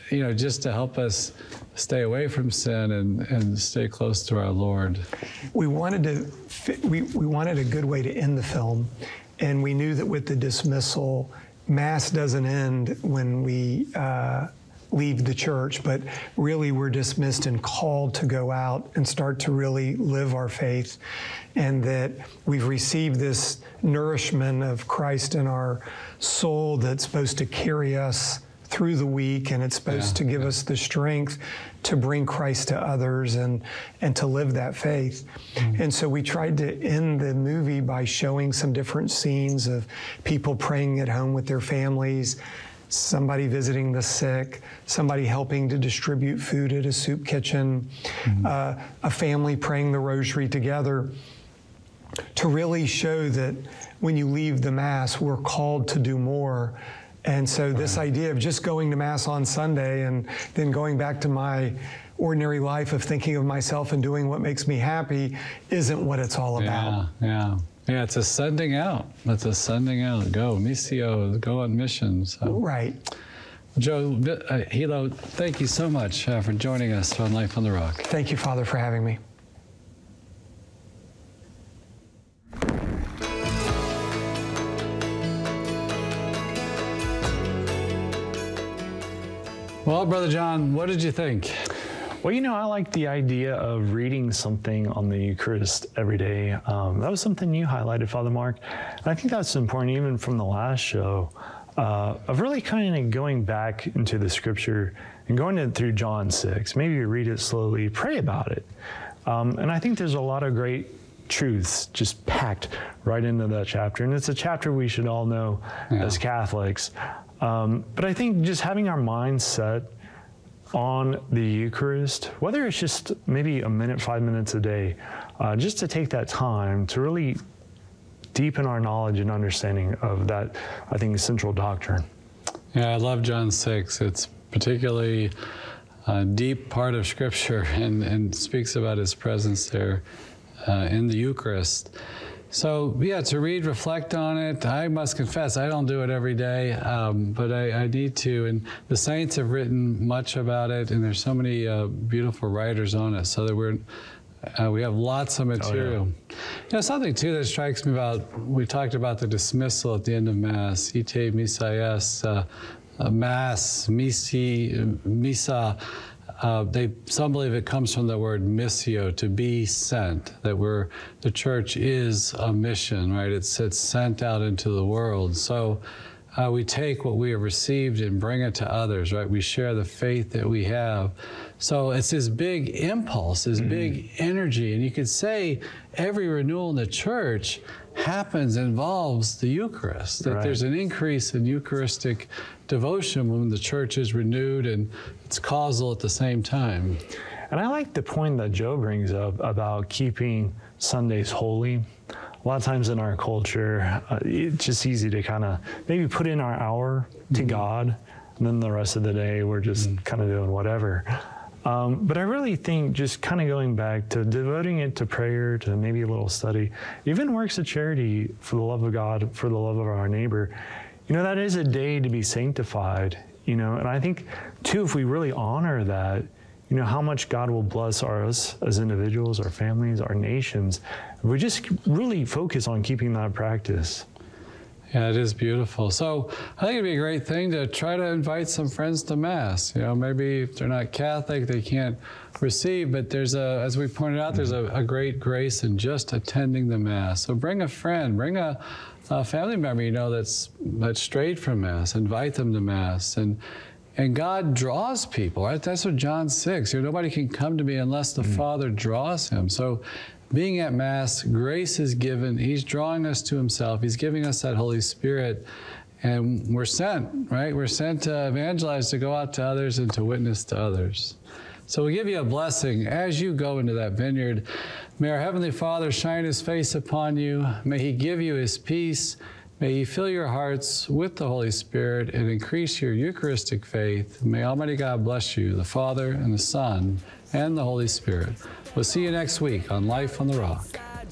just to help us stay away from sin and stay close to our Lord. We wanted we wanted a good way to end the film, and we knew that with the dismissal, Mass doesn't end when we leave the church, but really we're dismissed and called to go out and start to really live our faith, and that we've received this nourishment of Christ in our soul that's supposed to carry us through the week, and it's supposed to give us the strength to bring Christ to others and to live that faith. And so we tried to end the movie by showing some different scenes of people praying at home with their families, somebody visiting the sick, somebody helping to distribute food at a soup kitchen, a family praying the rosary together, to really show that when you leave the Mass, we're called to do more. And so this idea of just going to Mass on Sunday and then going back to my ordinary life of thinking of myself and doing what makes me happy isn't what it's all about. Yeah, it's a sending out. It's a sending out. Go, missio, go on mission. So. Right. Joe Hilo, thank you so much for joining us on Life on the Rock. Thank you, Father, for having me. Well, Brother John, what did you think? Well, I like the idea of reading something on the Eucharist every day. That was something you highlighted, Father Mark. And I think that's important even from the last show, of really kind of going back into the Scripture and going through John 6. Maybe you read it slowly, pray about it. And I think there's a lot of great truths just packed right into that chapter. And it's a chapter we should all know as Catholics. But I think just having our minds set on the Eucharist, whether it's just maybe a minute, 5 minutes a day, just to take that time to really deepen our knowledge and understanding of that, I think, central doctrine. Yeah, I love John 6. It's particularly a deep part of Scripture and speaks about His presence there in the Eucharist. So, to read, reflect on it. I must confess, I don't do it every day, but I need to. And the saints have written much about it, and there's so many beautiful writers on it, so that we have lots of material. Something, too, that strikes me about, we talked about the dismissal at the end of Mass, ite missas, Mass, missa. Some believe it comes from the word missio, to be sent, that the church is a mission, right? It's sent out into the world. So we take what we have received and bring it to others, right? We share the faith that we have. So it's this big impulse, this big energy. And you could say every renewal in the church involves the Eucharist, that there's an increase in Eucharistic devotion when the church is renewed, and it's causal at the same time. And I like the point that Joe brings up about keeping Sundays holy. A lot of times in our culture, it's just easy to kind of maybe put in our hour to God, and then the rest of the day we're just kind of doing whatever. But I really think just kind of going back to devoting it to prayer, to maybe a little study, even works of charity for the love of God, for the love of our neighbor, that is a day to be sanctified, and I think, too, if we really honor that, how much God will bless us as individuals, our families, our nations, if we just really focus on keeping that practice. Yeah, it is beautiful. So I think it'd be a great thing to try to invite some friends to Mass. Maybe if they're not Catholic, they can't receive, but there's as we pointed out, there's a great grace in just attending the Mass. So bring a friend, bring a family member, that's strayed from Mass. Invite them to Mass. And God draws people, right? That's what John 6, nobody can come to me unless the Father draws him. So being at Mass, grace is given. He's drawing us to Himself. He's giving us that Holy Spirit. And we're sent, right? We're sent to evangelize, to go out to others and to witness to others. So we give you a blessing as you go into that vineyard. May our Heavenly Father shine His face upon you. May He give you His peace. May He fill your hearts with the Holy Spirit and increase your Eucharistic faith. May Almighty God bless you, the Father and the Son and the Holy Spirit. We'll see you next week on Life on the Rock.